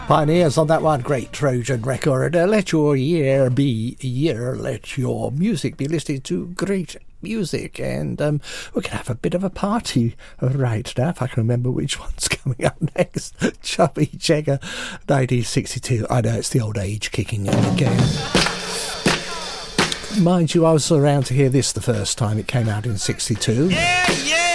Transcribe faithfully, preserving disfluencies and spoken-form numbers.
Pioneers on that one, great Trojan record. Uh, let your year be a year, let your music be listening to great music, and um, we're going to have a bit of a party right now, if I can remember which one's coming up next. Chubby Checker, nineteen sixty-two. I know, it's the old age kicking in again. Mind you, I was around to hear this the first time it came out in sixty-two. Yeah!